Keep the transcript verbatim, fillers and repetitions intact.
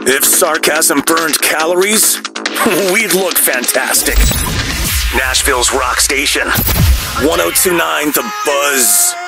If sarcasm burned calories, we'd look fantastic. Nashville's rock station, one oh two point nine The Buzz.